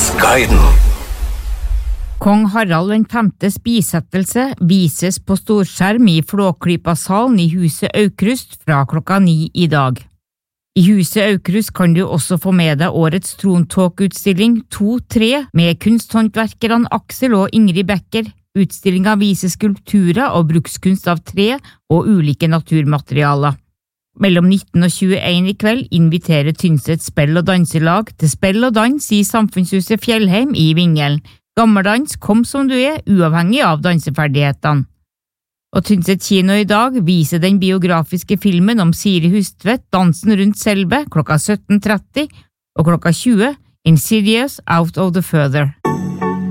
Filmsguiden. Kong Harald den femtes bisettelse vises på storskjerm i Flåklypa-salen i Huset Aukrust fra 9:00 i dag. I Huset Aukrust kan du også få med deg årets Trontåk-utstilling 2-3 med kunsthåndverkerne Aksel og Ingrid Becker. Utstillingen viser skulpturer og brukskunst av tre og ulike naturmaterialer. Mellom 19 og 21 i kveld inviterer Tynset Spell- og danselag til spill og dans i Samfunnshuset Fjellheim i Vingelen. Gammerdans, kom som du er, uavhengig av danseferdighetene. Og Tynset kino i dag viser den biografiske filmen om Siri Hustvedt, Dansen rundt Selve, 17:30, og 20:00, Insidious Out of the Further.